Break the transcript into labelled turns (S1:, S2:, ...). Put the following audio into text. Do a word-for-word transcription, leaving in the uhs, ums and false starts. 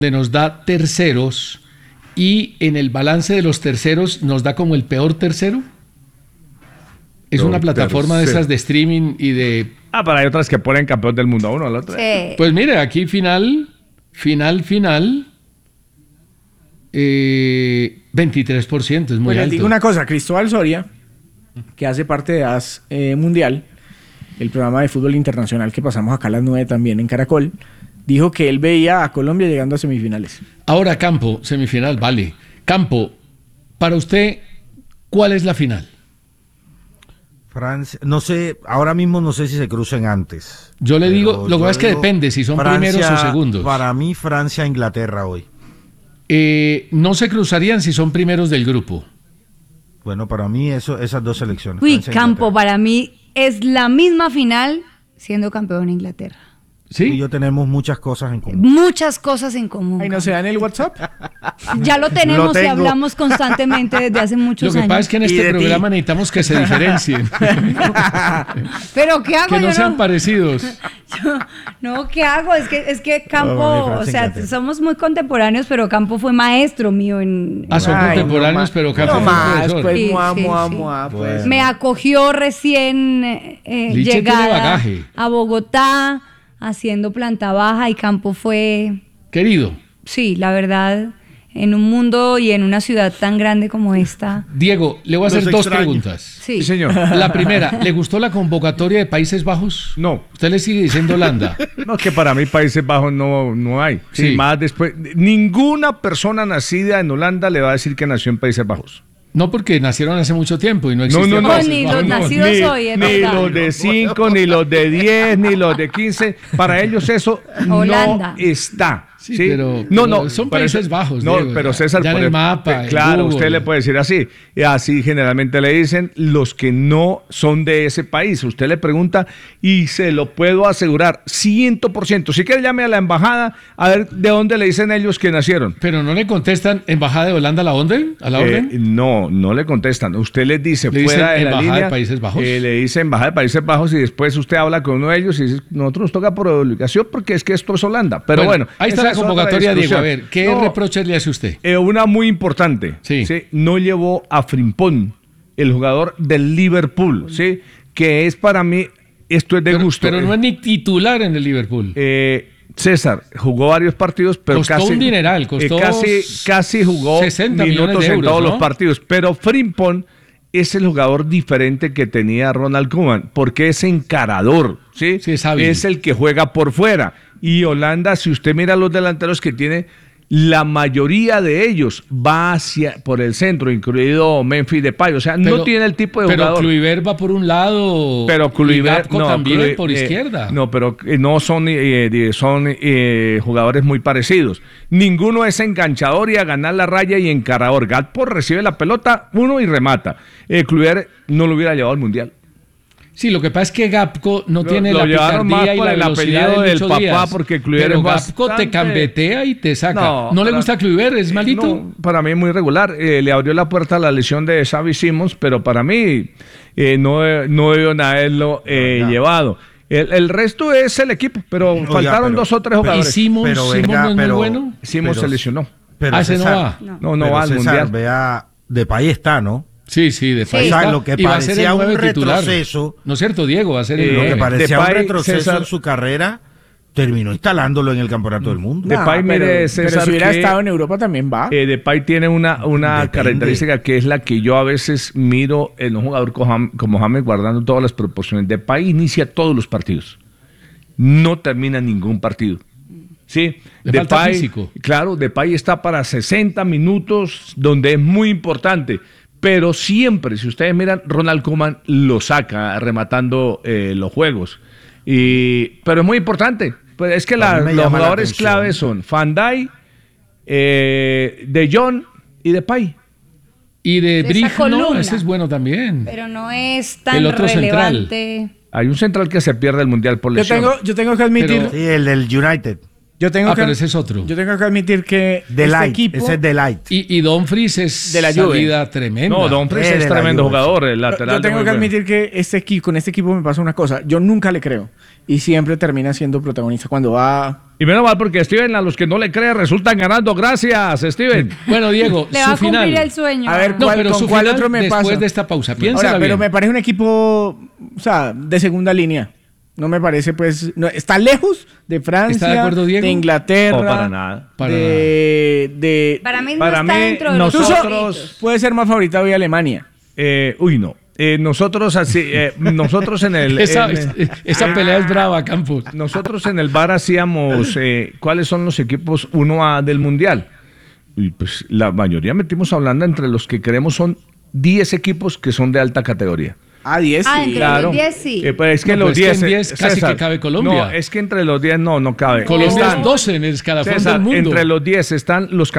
S1: nos da terceros y en el balance de los terceros nos da como el peor tercero. Es
S2: Peor
S1: una plataforma
S2: tercero.
S1: de esas de streaming y de...
S3: Ah, pero hay otras que ponen campeón del mundo a uno al otro.
S4: Sí.
S1: Pues mire, aquí final, final, final, eh, veintitrés por ciento, es muy
S5: Pues les
S1: alto.
S5: digo una cosa, Cristóbal Soria, que hace parte de A S eh, Mundial, el programa de fútbol internacional que pasamos acá a las nueve también en Caracol, dijo que él veía a Colombia llegando a semifinales.
S1: Ahora Campo, semifinal, vale. Campo, para usted, ¿cuál es la final?
S2: Francia, no sé, ahora mismo no sé si se crucen antes.
S1: Yo le
S2: Pero
S1: digo, lo que
S2: yo
S1: pasa es que
S2: digo
S1: depende si son
S2: Francia,
S1: primeros o segundos.
S2: Para mí, Francia, Inglaterra hoy.
S1: Eh, no se cruzarían si son primeros del grupo.
S2: Bueno, para mí eso, esas dos selecciones.
S4: Uy,
S2: Francia,
S4: Campo,
S2: Inglaterra.
S4: para mí es la misma final siendo campeón de Inglaterra.
S2: Tú y
S1: ¿Sí?
S2: yo tenemos muchas cosas en común.
S4: Muchas cosas en común.
S5: Ay, no se dan el WhatsApp.
S4: Ya lo tenemos
S2: Lo
S4: y
S2: tengo.
S4: hablamos constantemente desde hace
S1: Lo
S4: muchos
S1: que
S4: años.
S1: pasa es que en
S2: Y
S1: este
S2: de ti.
S1: programa necesitamos que se diferencien,
S4: Pero ¿qué hago?
S1: que no
S4: Yo
S1: sean parecidos.
S4: yo- no, ¿qué hago? Es que, es que Campo,
S2: No, mi
S4: o
S2: Francia,
S4: sea,
S2: Inglaterra.
S4: somos muy contemporáneos, pero Campo fue maestro mío en...
S1: Ah, son
S5: Ay,
S1: contemporáneos,
S5: no
S1: pero
S5: más.
S1: Campo
S5: No
S1: fue
S5: más,
S1: profesor.
S5: pues,
S4: Sí,
S5: mua,
S4: sí,
S5: mua,
S4: sí.
S5: mua, pues.
S2: Bueno.
S4: Me acogió recién eh, eh,
S1: Liche tiene
S4: llegada
S1: bagaje.
S4: a Bogotá, haciendo planta baja, y Campo fue,
S1: Querido,
S4: sí, la verdad, en un mundo y en una ciudad tan grande como esta.
S1: Diego, le voy a hacer
S2: Los
S1: dos
S2: extraño.
S1: preguntas.
S4: Sí.
S3: Sí, señor.
S1: La primera, ¿le gustó la convocatoria de Países Bajos?
S3: No.
S1: Usted le sigue diciendo Holanda.
S3: No, que para mí Países Bajos no, no hay. Sí,
S1: Sí.
S3: más después. Ninguna persona nacida en Holanda le va a decir que nació en Países Bajos.
S1: No, porque nacieron hace mucho tiempo y no
S3: No,
S1: existían
S3: no, no.
S1: Países
S4: ni
S1: Bajos.
S4: los nacidos
S3: ni,
S4: hoy, es
S3: ni
S4: verdad.
S3: los de cinco, ni los de diez, ni los de quince. Para ellos eso
S4: Holanda.
S3: no está.
S1: Sí,
S3: Sí,
S1: pero-
S3: no,
S1: pero
S3: no,
S1: son
S3: por
S1: Países
S3: eso-
S1: Bajos,
S3: No,
S1: Diego,
S3: pero
S1: ya-
S3: César,
S1: ya en
S3: por
S1: el
S3: el-
S1: mapa,
S3: eh,
S1: en
S3: claro,
S1: Google.
S3: usted le puede decir así. Y así generalmente le dicen los que no son de ese país. Usted le pregunta y se lo puedo asegurar, cien por ciento. Si quiere llame a la embajada a ver de dónde le dicen ellos que nacieron.
S1: Pero no le contestan Embajada de Holanda a la orden, a la
S3: Eh,
S1: orden.
S3: no, no le contestan. Usted les dice
S1: Le dicen
S3: fuera de la
S1: Embajada de
S3: línea.
S1: Países Bajos.
S3: eh, le dice Embajada de Países Bajos y después usted habla con uno de ellos y dice, nosotros nos toca por obligación porque es que esto es Holanda. Pero bueno,
S1: ahí está
S3: esa
S1: la
S3: es otra
S1: convocatoria, Diego. A
S3: discusión.
S1: ver, ¿qué
S3: No,
S1: reproches le hace usted?
S3: eh, una muy importante.
S1: Sí.
S3: No llevó a Frimpong, el jugador del Liverpool, ¿sí? Que es para mí, esto es de
S1: Pero,
S3: gusto.
S1: pero no
S3: eh,
S1: es ni titular en el Liverpool.
S3: eh, César jugó varios partidos, pero
S1: Costó
S3: casi
S1: un dineral, costó
S3: casi, casi jugó
S1: sesenta millones
S3: minutos
S1: de
S3: en
S1: euros,
S3: todos
S1: ¿no?
S3: los partidos. Pero Frimpong es el jugador diferente que tenía Ronald Koeman, porque es encarador, ¿sí?
S1: Sí, es hábil.
S3: Es el que juega por fuera. Y Holanda, si usted mira los delanteros que tiene, la mayoría de ellos va hacia por el centro, incluido Memphis Depay. O sea, no
S1: Pero-
S3: tiene el tipo de
S1: pero
S3: jugador.
S1: Kluivert va por un lado.
S3: Pero
S1: y
S3: Kluivert
S1: Gakpo
S3: no,
S1: también
S3: Kluivert,
S1: por
S3: eh,
S1: izquierda.
S3: No, pero eh, no son eh, de- son eh, jugadores muy parecidos. Ninguno es enganchador y a ganar la raya y encarador. Gakpo recibe la pelota uno y remata. Eh, Kluivert no lo hubiera llevado al mundial.
S1: Sí, lo que pasa es que Gapco no
S3: Lo-
S1: tiene
S3: lo
S1: la
S3: llevaron
S1: picardía
S3: más
S1: y
S3: por
S1: la
S3: el
S1: velocidad
S3: apellido
S1: de
S3: del
S1: Lucho
S3: papá,
S1: Díaz.
S3: porque Kluivert
S1: Pero
S3: es
S1: Gapco te
S3: bastante-
S1: cambetea y te saca. ¿No,
S3: No,
S1: le
S3: para-
S1: gusta Kluivert? ¿Es malito?
S3: No, para mí es muy regular. Eh, le abrió la puerta a la lesión de Xavi Simons, pero para mí eh, no, no debió haberlo eh,
S2: Ya.
S3: llevado. El, el resto es el equipo, pero
S2: Oiga,
S3: faltaron
S2: pero-
S3: dos o tres
S2: pero-
S1: ¿Y
S3: jugadores.
S1: Simons,
S2: Pero
S1: Simons
S2: venga,
S1: no es muy
S2: pero-
S1: bueno?
S3: Simons
S2: pero-
S3: se lesionó.
S2: Pero
S1: Ah, ese no
S2: César,
S1: va.
S4: No.
S3: No, no
S2: pero
S3: va al
S2: César,
S3: mundial.
S2: vea, Depay está, ¿no?
S1: Sí, sí, de
S4: Sí.
S2: O
S1: país.
S2: sea,
S1: está.
S2: lo que
S1: Y va a ser el
S2: parecía un
S1: nueve titular.
S2: retroceso,
S1: ¿No es cierto, Diego? Va a ser el
S3: Eh,
S2: lo
S1: nueve.
S2: que parecía
S3: Depay,
S2: un retroceso
S3: César-
S2: en su carrera, terminó instalándolo en el campeonato del mundo.
S3: De- Depay, mire,
S5: pero,
S3: César,
S5: pero si hubiera
S3: que-
S5: estado en Europa también va.
S3: Eh, Depay tiene una, una
S2: Depende.
S3: característica que es la que yo a veces miro en un jugador como Jam- como James guardando todas las proporciones. Depay inicia todos los partidos. No termina ningún partido. Sí,
S1: Le falta
S3: Depay,
S1: físico.
S3: claro, Depay está para sesenta minutos, donde es muy importante. Pero siempre, si ustedes miran, Ronald Koeman lo saca rematando eh, los juegos. Y, pero es muy importante. Pues es que
S2: A
S3: la-
S2: mí me
S3: los
S2: llama la
S3: jugadores
S2: atención.
S3: claves son Van Dijk, eh, De Jong y Depay.
S1: Y de
S4: Esa
S1: Brig, no,
S4: columna.
S1: ese es bueno también.
S4: Pero no es tan
S1: El otro central.
S4: relevante.
S3: Hay un central que se pierde el mundial por
S5: Yo
S3: lesión.
S5: tengo, yo tengo que admitir,
S1: Pero-
S2: Sí, el del United.
S5: Yo tengo
S1: Ah,
S5: que,
S1: pero ese es otro.
S5: Yo tengo que admitir que
S2: Delight,
S5: este equipo...
S2: ese es Delight.
S1: Y, y Dumfries es
S5: De la Juve.
S1: salida tremenda.
S3: No, Dumfries
S2: Eh,
S3: es
S2: de la
S3: tremendo
S2: Juve.
S3: jugador, el
S5: Yo-
S3: lateral.
S5: Yo tengo
S3: muy
S5: que
S3: bueno.
S5: admitir que este equipo, con este equipo me pasa una cosa. Yo nunca le creo. Y siempre termina siendo protagonista cuando va...
S3: Y menos mal porque Steven, a los que no le creen resultan ganando. Gracias, Steven.
S1: Bueno, Diego,
S4: Le
S1: su
S4: va a cumplir
S1: final.
S4: el sueño.
S5: A ver,
S1: No,
S5: ¿Cuál-
S1: pero
S5: con
S1: su
S5: cuál
S1: final
S5: otro me
S1: después
S5: pasa?
S1: de esta pausa. Piénsela
S5: Ahora, pero
S1: bien.
S5: me parece un equipo, o sea, de segunda línea. No me parece, pues, no, está lejos de Francia,
S1: ¿Está de acuerdo, Diego?
S5: Inglaterra,
S3: No, para nada.
S1: Para
S5: de, de-
S4: Para mí no
S3: Para
S4: está
S3: mí,
S4: dentro de los
S5: Incluso
S3: nosotros-
S5: puede ser más favorita hoy Alemania.
S3: Eh, uy, no. Eh, nosotros así, eh, nosotros en el...
S1: Esa,
S3: en-
S1: esa pelea es brava, Campos.
S3: Nosotros en el bar hacíamos eh, cuáles son los equipos uno A del Mundial. Y pues la mayoría metimos hablando entre los que queremos son diez equipos que son de alta categoría.
S5: Ah, diez.
S4: Ah,
S5: sí.
S4: entre
S3: Claro.
S4: los diez sí.
S3: Eh, pues es que
S1: No,
S3: los
S1: pero es que
S3: diez,
S1: en diez
S3: eh,
S1: casi
S3: César,
S1: que cabe Colombia.
S3: No, es que entre los diez no, no cabe.
S1: Colombia
S3: Están-
S1: es doce en el escalafón
S3: César,
S1: del mundo.
S3: entre los diez están los